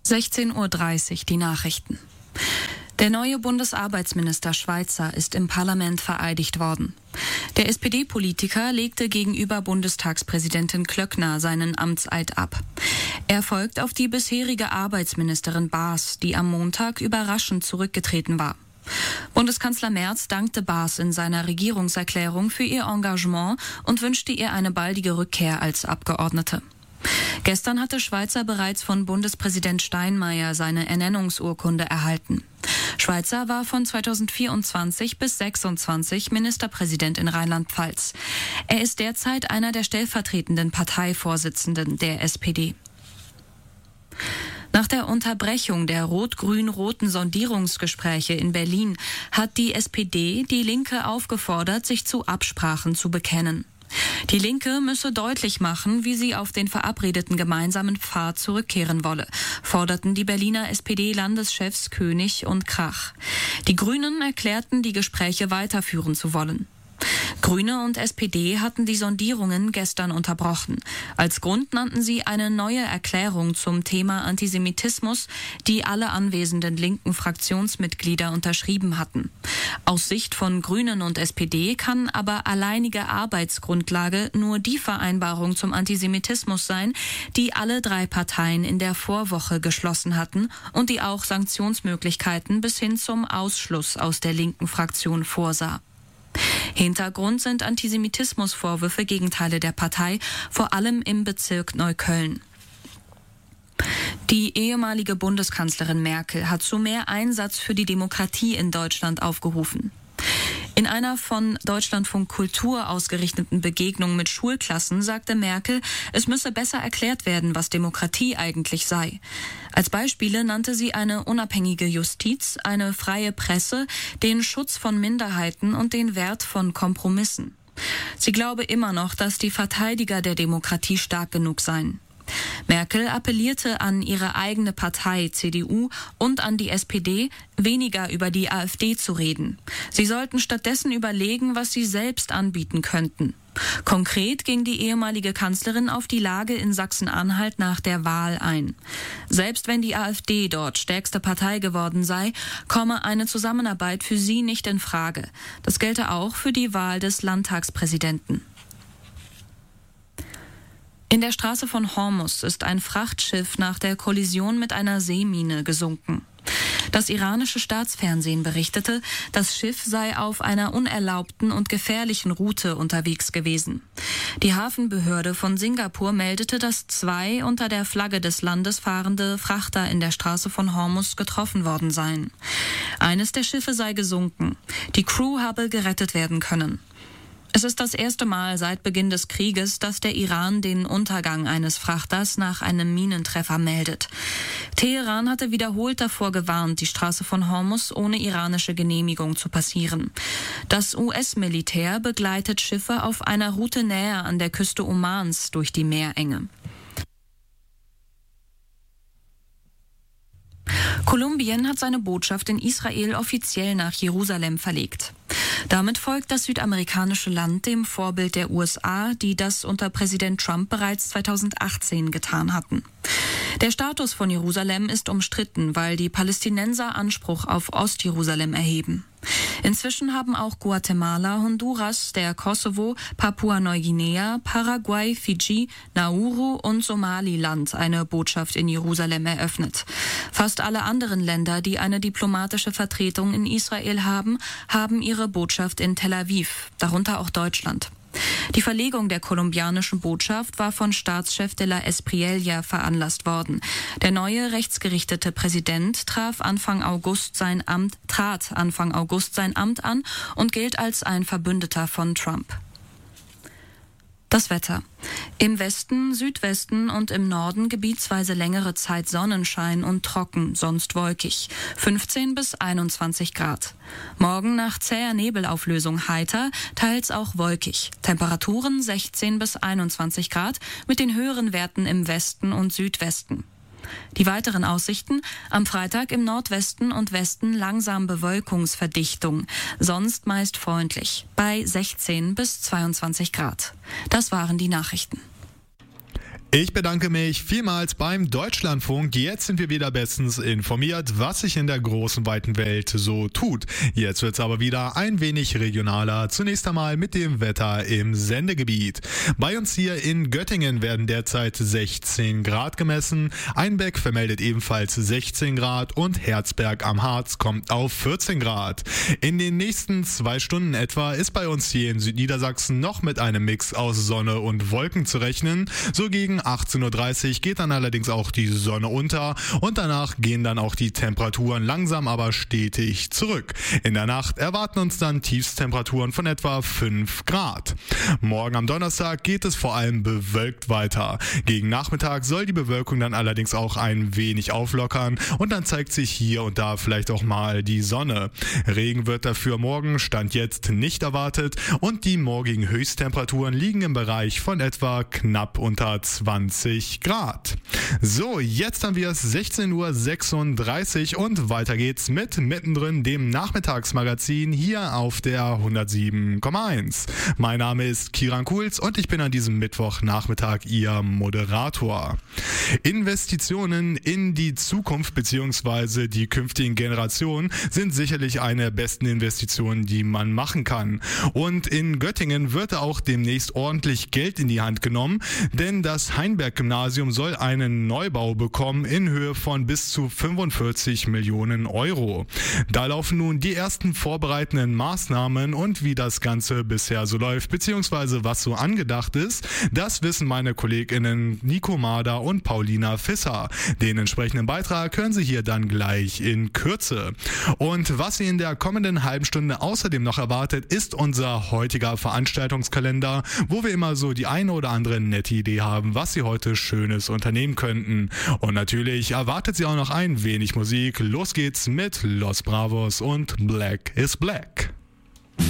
16:30 Uhr die Nachrichten. Der neue Bundesarbeitsminister Schweizer ist im Parlament vereidigt worden. Der SPD-Politiker legte gegenüber Bundestagspräsidentin Klöckner seinen Amtseid ab. Er folgt auf die bisherige Arbeitsministerin Baas, die am Montag überraschend zurückgetreten war. Bundeskanzler Merz dankte Baas in seiner Regierungserklärung für ihr Engagement und wünschte ihr eine baldige Rückkehr als Abgeordnete. Gestern hatte Schweizer bereits von Bundespräsident Steinmeier seine Ernennungsurkunde erhalten. Schweizer war von 2024 bis 2026 Ministerpräsident in Rheinland-Pfalz. Er ist derzeit einer der stellvertretenden Parteivorsitzenden der SPD. Nach der Unterbrechung der rot-grün-roten Sondierungsgespräche in Berlin hat die SPD die Linke aufgefordert, sich zu Absprachen zu bekennen. Die Linke müsse deutlich machen, wie sie auf den verabredeten gemeinsamen Pfad zurückkehren wolle, forderten die Berliner SPD-Landeschefs König und Krach. Die Grünen erklärten, die Gespräche weiterführen zu wollen. Grüne und SPD hatten die Sondierungen gestern unterbrochen. Als Grund nannten sie eine neue Erklärung zum Thema Antisemitismus, die alle anwesenden linken Fraktionsmitglieder unterschrieben hatten. Aus Sicht von Grünen und SPD kann aber alleinige Arbeitsgrundlage nur die Vereinbarung zum Antisemitismus sein, die alle drei Parteien in der Vorwoche geschlossen hatten und die auch Sanktionsmöglichkeiten bis hin zum Ausschluss aus der linken Fraktion vorsah. Hintergrund sind Antisemitismusvorwürfe gegen Teile der Partei, vor allem im Bezirk Neukölln. Die ehemalige Bundeskanzlerin Merkel hat zu mehr Einsatz für die Demokratie in Deutschland aufgerufen. In einer von Deutschlandfunk Kultur ausgerichteten Begegnung mit Schulklassen sagte Merkel, es müsse besser erklärt werden, was Demokratie eigentlich sei. Als Beispiele nannte sie eine unabhängige Justiz, eine freie Presse, den Schutz von Minderheiten und den Wert von Kompromissen. Sie glaube immer noch, dass die Verteidiger der Demokratie stark genug seien. Merkel appellierte an ihre eigene Partei CDU und an die SPD, weniger über die AfD zu reden. Sie sollten stattdessen überlegen, was sie selbst anbieten könnten. Konkret ging die ehemalige Kanzlerin auf die Lage in Sachsen-Anhalt nach der Wahl ein. Selbst wenn die AfD dort stärkste Partei geworden sei, komme eine Zusammenarbeit für sie nicht in Frage. Das gelte auch für die Wahl des Landtagspräsidenten. In der Straße von Hormuz ist ein Frachtschiff nach der Kollision mit einer Seemine gesunken. Das iranische Staatsfernsehen berichtete, das Schiff sei auf einer unerlaubten und gefährlichen Route unterwegs gewesen. Die Hafenbehörde von Singapur meldete, dass 2 unter der Flagge des Landes fahrende Frachter in der Straße von Hormuz getroffen worden seien. Eines der Schiffe sei gesunken. Die Crew habe gerettet werden können. Es ist das erste Mal seit Beginn des Krieges, dass der Iran den Untergang eines Frachters nach einem Minentreffer meldet. Teheran hatte wiederholt davor gewarnt, die Straße von Hormuz ohne iranische Genehmigung zu passieren. Das US-Militär begleitet Schiffe auf einer Route näher an der Küste Omans durch die Meerenge. Kolumbien hat seine Botschaft in Israel offiziell nach Jerusalem verlegt. Damit folgt das südamerikanische Land dem Vorbild der USA, die das unter Präsident Trump bereits 2018 getan hatten. Der Status von Jerusalem ist umstritten, weil die Palästinenser Anspruch auf Ostjerusalem erheben. Inzwischen haben auch Guatemala, Honduras, der Kosovo, Papua-Neuguinea, Paraguay, Fidschi, Nauru und Somaliland eine Botschaft in Jerusalem eröffnet. Fast alle anderen Länder, die eine diplomatische Vertretung in Israel haben, haben ihre Botschaft in Tel Aviv, darunter auch Deutschland. Die Verlegung der kolumbianischen Botschaft war von Staatschef de la Espriella veranlasst worden. Der neue rechtsgerichtete Präsident trat Anfang August sein Amt an und gilt als ein Verbündeter von Trump. Das Wetter. Im Westen, Südwesten und im Norden gebietsweise längere Zeit Sonnenschein und trocken, sonst wolkig. 15 bis 21 Grad. Morgen nach zäher Nebelauflösung heiter, teils auch wolkig. Temperaturen 16 bis 21 Grad mit den höheren Werten im Westen und Südwesten. Die weiteren Aussichten: am Freitag im Nordwesten und Westen langsam Bewölkungsverdichtung, sonst meist freundlich, bei 16 bis 22 Grad. Das waren die Nachrichten. Ich bedanke mich vielmals beim Deutschlandfunk. Jetzt sind wir wieder bestens informiert, was sich in der großen, weiten Welt so tut. Jetzt wird's aber wieder ein wenig regionaler. Zunächst einmal mit dem Wetter im Sendegebiet. Bei uns hier in Göttingen werden derzeit 16 Grad gemessen. Einbeck vermeldet ebenfalls 16 Grad und Herzberg am Harz kommt auf 14 Grad. In den nächsten 2 Stunden etwa ist bei uns hier in Südniedersachsen noch mit einem Mix aus Sonne und Wolken zu rechnen. So gegen 18:30 Uhr geht dann allerdings auch die Sonne unter und danach gehen dann auch die Temperaturen langsam aber stetig zurück. In der Nacht erwarten uns dann Tiefstemperaturen von etwa 5 Grad. Morgen am Donnerstag geht es vor allem bewölkt weiter. Gegen Nachmittag soll die Bewölkung dann allerdings auch ein wenig auflockern und dann zeigt sich hier und da vielleicht auch mal die Sonne. Regen wird dafür morgen Stand jetzt nicht erwartet und die morgigen Höchsttemperaturen liegen im Bereich von etwa knapp unter 20 Grad. So, jetzt haben wir es 16:36 Uhr und weiter geht's mit Mittendrin, dem Nachmittagsmagazin hier auf der 107,1. Mein Name ist Kiran Kuhls und ich bin an diesem Mittwochnachmittag Ihr Moderator. Investitionen in die Zukunft bzw. die künftigen Generationen sind sicherlich eine der besten Investitionen, die man machen kann. Und in Göttingen wird auch demnächst ordentlich Geld in die Hand genommen, denn das Heinberg-Gymnasium soll einen Neubau bekommen in Höhe von bis zu 45 Millionen Euro. Da laufen nun die ersten vorbereitenden Maßnahmen und wie das Ganze bisher so läuft, beziehungsweise was so angedacht ist, das wissen meine KollegInnen Nico Mader und Paulina Fisser. Den entsprechenden Beitrag hören Sie hier dann gleich in Kürze. Und was Sie in der kommenden halben Stunde außerdem noch erwartet, ist unser heutiger Veranstaltungskalender, wo wir immer so die eine oder andere nette Idee haben, was Sie heute Schönes unternehmen könnten. Und natürlich erwartet Sie auch noch ein wenig Musik. Los geht's mit Los Bravos und Black is Black.